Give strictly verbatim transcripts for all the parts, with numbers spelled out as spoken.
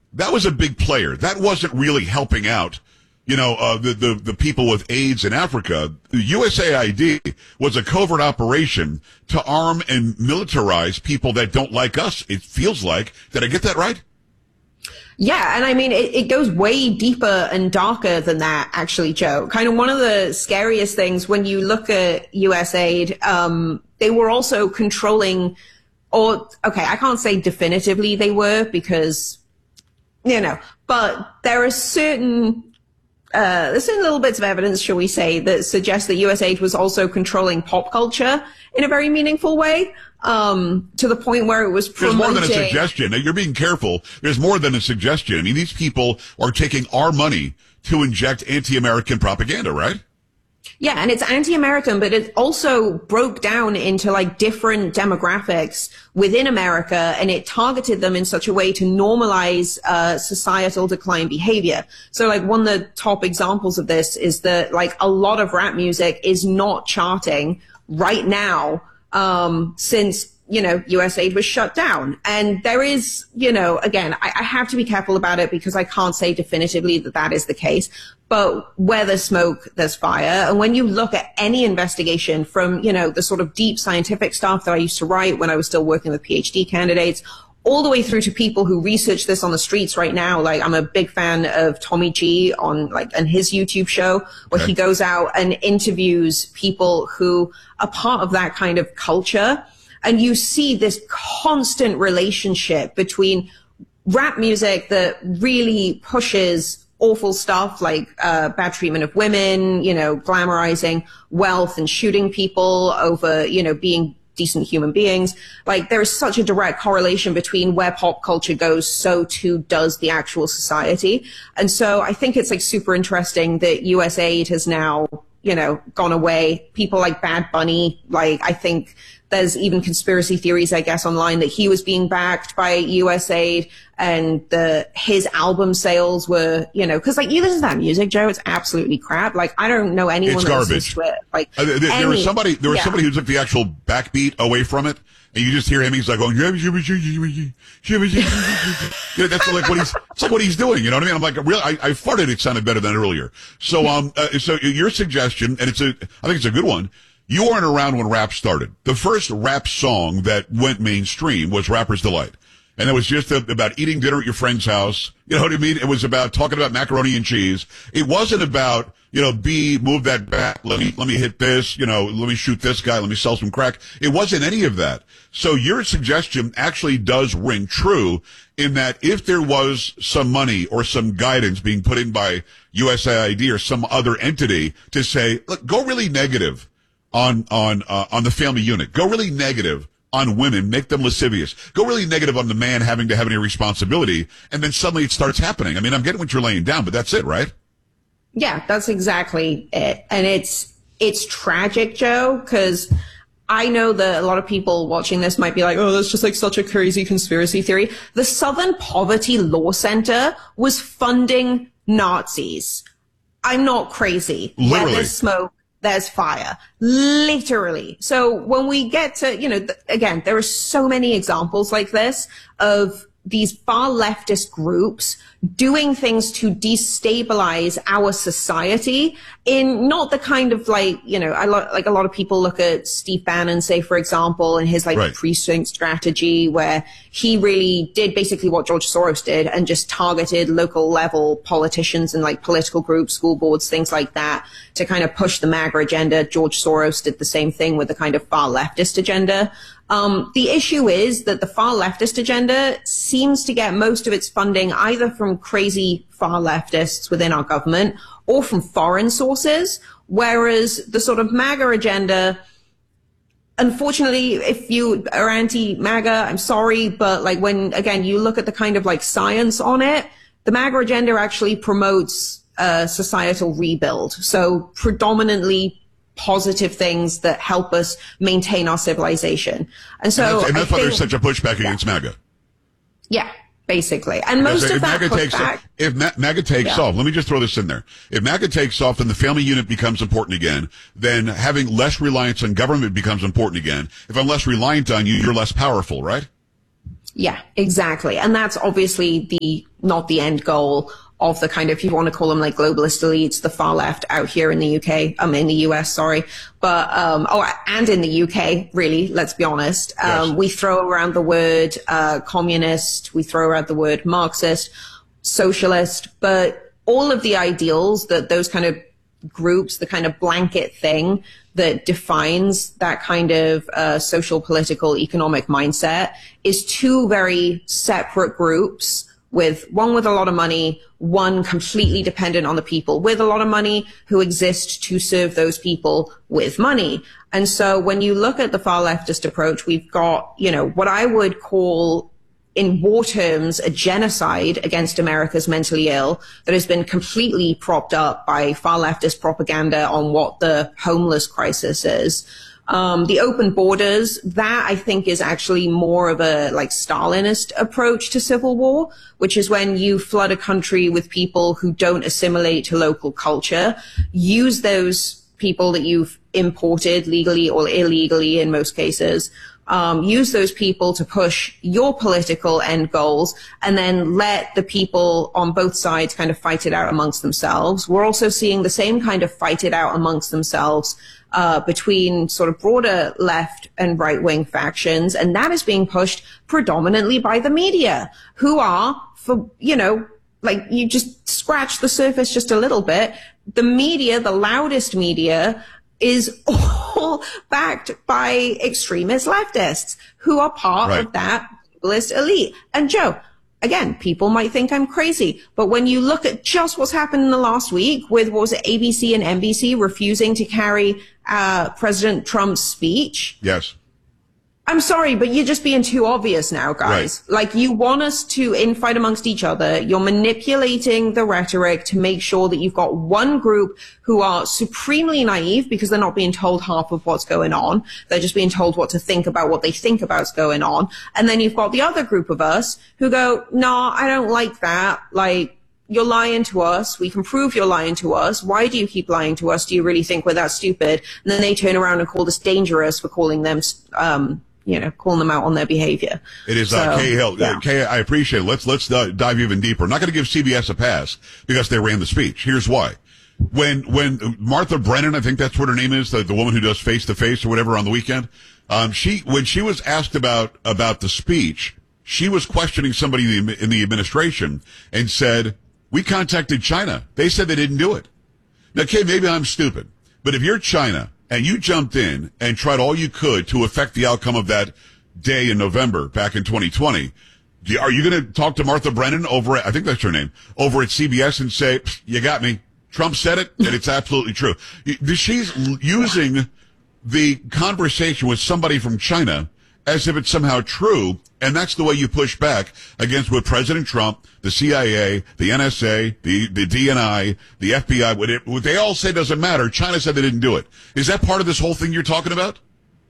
that was a big player. That wasn't really helping out, you know, uh, the, the, the people with AIDS in Africa. The U S A I D was a covert operation to arm and militarize people that don't like us, it feels like. Did I get that right? Yeah, and I mean, it, it goes way deeper and darker than that, actually, Joe. Kind of one of the scariest things when you look at U S A I D, um, they were also controlling, or, okay, I can't say definitively they were because, you know, but there are certain, uh, there's certain little bits of evidence, shall we say, that suggest that U S A I D was also controlling pop culture in a very meaningful way. Um, to the point where it was promoting. There's more than a suggestion. You're being careful. There's more than a suggestion. I mean, these people are taking our money to inject anti-American propaganda, right? Yeah, and it's anti-American, but it also broke down into like different demographics within America, and it targeted them in such a way to normalize uh societal decline behavior. So like one of the top examples of this is that like a lot of rap music is not charting right now. Um, since, you know, U S A I D was shut down. And there is, you know, again, I, I have to be careful about it because I can't say definitively that that is the case. But where there's smoke, there's fire. And when you look at any investigation from, you know, the sort of deep scientific stuff that I used to write when I was still working with PhD candidates, all the way through to people who research this on the streets right now. Like, I'm a big fan of Tommy G on, like, and his YouTube show, where okay. he goes out and interviews people who are part of that kind of culture. And you see this constant relationship between rap music that really pushes awful stuff like uh bad treatment of women, you know, glamorizing wealth and shooting people over, you know, being decent human beings. Like, there is such a direct correlation between where pop culture goes, so too does the actual society. And so I think it's like super interesting that U S A I D has now, you know, gone away. People like Bad Bunny, like, I think there's even conspiracy theories, I guess, online that he was being backed by U S A I D, and the, his album sales were, you know, cause like, you listen to that music, Joe, it's absolutely crap. Like, I don't know anyone it's that garbage. listens to it. Like, uh, there, any, there was somebody, there was yeah. somebody who took the actual backbeat away from it, and you just hear him, he's like going, yeah, you know, that's like what he's, it's like what he's doing, you know what I mean? I'm like, really, I, I farted, it sounded better than earlier. So, um, uh, so your suggestion, and it's a, I think it's a good one. You weren't around when rap started. The first rap song that went mainstream was Rapper's Delight. And it was just a, about eating dinner at your friend's house. You know what I mean? It was about talking about macaroni and cheese. It wasn't about, you know, B, move that back. Let me, let me hit this. You know, let me shoot this guy. Let me sell some crack. It wasn't any of that. So your suggestion actually does ring true in that if there was some money or some guidance being put in by U S A I D or some other entity to say, look, go really negative on, on, uh, on the family unit. Go really negative on women, make them lascivious. Go really negative on the man having to have any responsibility, and then suddenly it starts happening. I mean, I'm getting what you're laying down, but that's it, right? Yeah, that's exactly it. And it's, it's tragic, Joe, because I know that a lot of people watching this might be like, oh, that's just like such a crazy conspiracy theory. The Southern Poverty Law Center was funding Nazis. I'm not crazy. Literally. Where there's smoke, there's fire. Literally. So when we get to, you know, th- again, there are so many examples like this of these far leftist groups doing things to destabilize our society in not the kind of like, you know, I lo- like a lot of people look at Steve Bannon, say, for example, and his like right. precinct strategy where he really did basically what George Soros did and just targeted local level politicians and like political groups, school boards, things like that to kind of push the MAGA agenda. George Soros did the same thing with the kind of far leftist agenda. Um, the issue is that the far leftist agenda seems to get most of its funding either from crazy far leftists within our government or from foreign sources, whereas the sort of MAGA agenda, unfortunately, if you are anti-MAGA, I'm sorry, but like when, again, you look at the kind of like science on it, the MAGA agenda actually promotes a societal rebuild. So predominantly positive things that help us maintain our civilization. And so and that's, and that's I why think, there's such a pushback yeah. against MAGA. Yeah, basically. And most if of that MAGA takes pushback, off, if Ma- MAGA takes yeah. off, let me just throw this in there. If MAGA takes off, then the family unit becomes important again. Then having less reliance on government becomes important again. If I'm less reliant on you, you're less powerful, right? Yeah, exactly. And that's obviously the not the end goal of the kind of, if you want to call them like globalist elites, the far left out here in the U K, um, in the U S, sorry. But, um, oh, and in the U K, really, let's be honest. Um, yes. We throw around the word, uh, communist, we throw around the word Marxist, socialist, but all of the ideals that those kind of groups, the kind of blanket thing that defines that kind of uh, social, political, economic mindset is two very separate groups, with one with a lot of money, one completely dependent on the people with a lot of money who exist to serve those people with money. And so when you look at the far leftist approach, we've got, you know, what I would call in war terms, a genocide against America's mentally ill that has been completely propped up by far leftist propaganda on what the homeless crisis is. Um, the open borders, that I think is actually more of a like Stalinist approach to civil war, which is when you flood a country with people who don't assimilate to local culture, use those people that you've imported legally or illegally in most cases, Um, use those people to push your political end goals, and then let the people on both sides kind of fight it out amongst themselves. We're also seeing the same kind of fight it out amongst themselves uh, between sort of broader left and right-wing factions, and that is being pushed predominantly by the media, who are, for, you know, like you just scratch the surface just a little bit, the media, the loudest media, is all backed by extremist leftists who are part right. of that globalist elite. And Joe, again, people might think I'm crazy, but when you look at just what's happened in the last week with, what was it, A B C and N B C refusing to carry uh, President Trump's speech. Yes. I'm sorry, but you're just being too obvious now, guys. Right. Like, you want us to infight amongst each other. You're manipulating the rhetoric to make sure that you've got one group who are supremely naive because they're not being told half of what's going on. They're just being told what to think about what they think about's going on. And then you've got the other group of us who go, nah, I don't like that. Like, you're lying to us. We can prove you're lying to us. Why do you keep lying to us? Do you really think we're that stupid? And then they turn around and call us dangerous for calling them, um, you know, calling them out on their behavior. It is, so, uh, Kay Hill. Yeah. Uh, Kay, I appreciate it. Let's, let's uh, dive even deeper. I'm not going to give C B S a pass because they ran the speech. Here's why. When, when Martha Brennan, I think that's what her name is, the, the woman who does face to face or whatever on the weekend, um, she, when she was asked about, about the speech, she was questioning somebody in the, in the administration and said, we contacted China. They said they didn't do it. Now, Kay, maybe I'm stupid, but if you're China and you jumped in and tried all you could to affect the outcome of that day in November back in twenty twenty, are you going to talk to Martha Brennan over at, I think that's her name, over at C B S and say, you got me. Trump said it, and it's absolutely true. She's using the conversation with somebody from China as if it's somehow true, and that's the way you push back against what President Trump, the C I A, the N S A, the, the D N I, the F B I, what, it, what they all say doesn't matter. China said they didn't do it. Is that part of this whole thing you're talking about?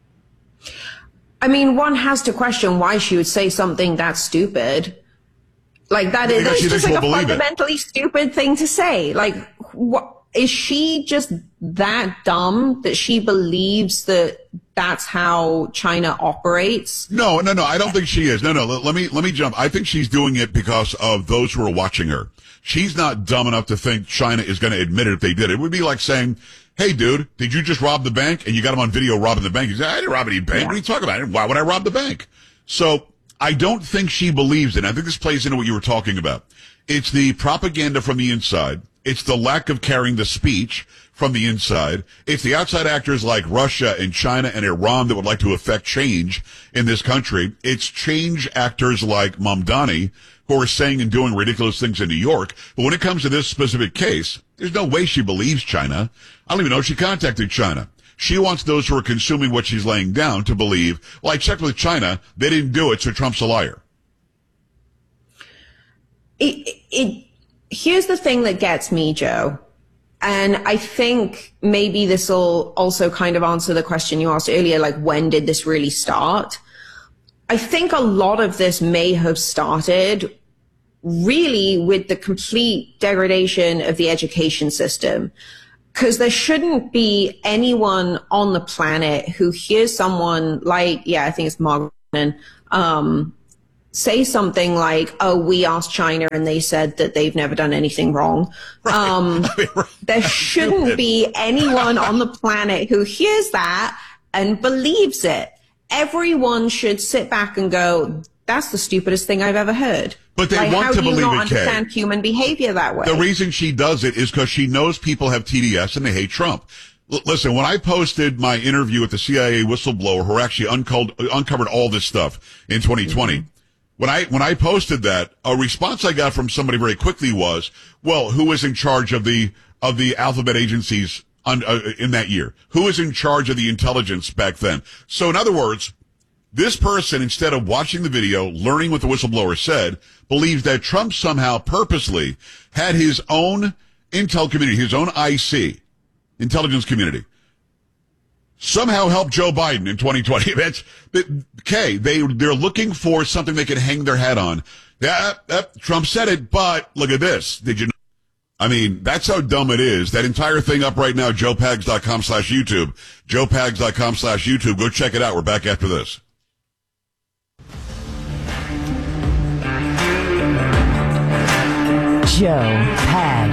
I mean, one has to question why she would say something that stupid. Like, that is, that's just like a fundamentally it. stupid thing to say. Like, what, is she just that dumb that she believes that that's how China operates? No, no, no. I don't think she is. No, no. Let, let me, let me jump. I think she's doing it because of those who are watching her. She's not dumb enough to think China is going to admit it if they did. It would be like saying, hey, dude, did you just rob the bank? And you got him on video robbing the bank. He said, I didn't rob any bank. Yeah. What are you talking about? Why would I rob the bank? So I don't think she believes it. I think this plays into what you were talking about. It's the propaganda from the inside. It's the lack of carrying the speech from the inside. It's the outside actors like Russia and China and Iran that would like to affect change in this country. It's change actors like Mamdani who are saying and doing ridiculous things in New York. But when it comes to this specific case, there's no way she believes China. I don't even know if she contacted China. She wants those who are consuming what she's laying down to believe, well, I checked with China. They didn't do it, so Trump's a liar. It, it, here's the thing that gets me, Joe. And I think maybe this will also kind of answer the question you asked earlier, like, when did this really start? I think a lot of this may have started really with the complete degradation of the education system. Because there shouldn't be anyone on the planet who hears someone like, yeah, I think it's Margaret, um, say something like, oh, we asked China and they said that they've never done anything wrong. Right. Um, I mean, right. There shouldn't be anyone on the planet who hears that and believes it. Everyone should sit back and go, that's the stupidest thing I've ever heard. But they like, want to believe it, Kay. How do you not understand human behavior that way? The reason she does it is because she knows people have T D S and they hate Trump. L- listen, when I posted my interview with the C I A whistleblower who actually uncovered, uncovered all this stuff in twenty twenty, mm-hmm. when I when I posted that, a response I got from somebody very quickly was, well, who was in charge of the of the alphabet agencies on, uh, in that year? Who was in charge of the intelligence back then? So in other words, this person, instead of watching the video, learning what the whistleblower said, believes that Trump somehow purposely had his own intel community, his own I C, intelligence community, somehow help Joe Biden in twenty twenty. That's, okay, they, they're looking for something they can hang their hat on. Yeah, uh, Trump said it, but look at this. Did you know? I mean, that's how dumb it is. That entire thing up right now, joe pags dot com slash YouTube. joe pags dot com slash YouTube. Go check it out. We're back after this. Joe Pags.